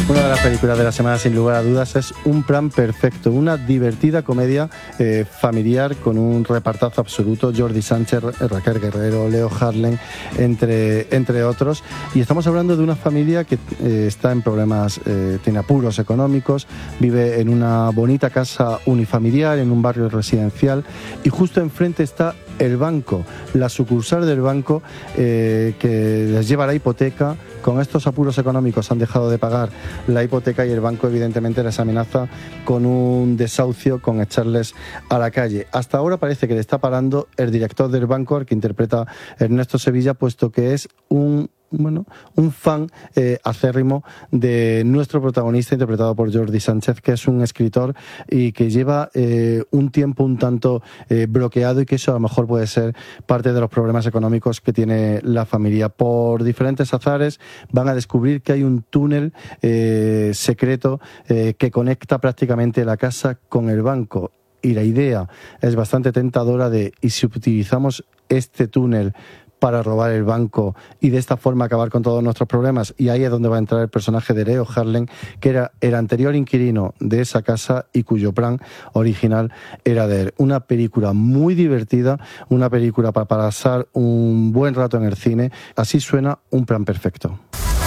Una de las películas de la semana, sin lugar a dudas, es Un plan perfecto, una divertida comedia familiar con un repartazo absoluto: Jordi Sánchez, Raquel Guerrero, Leo Harlem, entre otros. Y estamos hablando de una familia que está en problemas, tiene apuros económicos, vive en una bonita casa unifamiliar, en un barrio residencial, y justo enfrente está el banco, la sucursal del banco que les lleva la hipoteca. Con estos apuros económicos han dejado de pagar la hipoteca y el banco evidentemente les amenaza con un desahucio, con echarles a la calle. Hasta ahora parece que le está parando el director del banco, al que interpreta Ernesto Sevilla, puesto que es un fan acérrimo de nuestro protagonista, interpretado por Jordi Sánchez, que es un escritor y que lleva un tiempo un tanto bloqueado, y que eso a lo mejor puede ser parte de los problemas económicos que tiene la familia. Por diferentes azares van a descubrir que hay un túnel secreto que conecta prácticamente la casa con el banco, y la idea es bastante tentadora de: ¿y si utilizamos este túnel para robar el banco y de esta forma acabar con todos nuestros problemas? Y ahí es donde va a entrar el personaje de Leo Harlem, que era el anterior inquilino de esa casa y cuyo plan original era de él. Una película muy divertida, una película para pasar un buen rato en el cine. Así suena Un plan perfecto.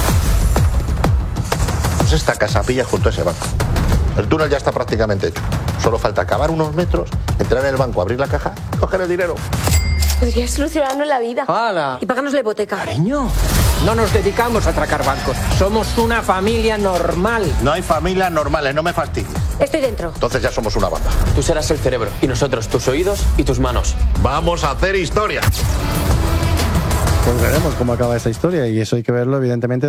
Pues esta casa pilla junto a ese banco. El túnel ya está prácticamente hecho. Solo falta cavar unos metros, entrar en el banco, abrir la caja, coger el dinero. Podría solucionarnos la vida. ¡Hala! Y pagarnos la hipoteca. Cariño, no nos dedicamos a atracar bancos. Somos una familia normal. No hay familias normales, no me fastidies. Estoy dentro. Entonces ya somos una banda. Tú serás el cerebro y nosotros tus oídos y tus manos. Vamos a hacer historia. Pues veremos cómo acaba esa historia, y eso hay que verlo evidentemente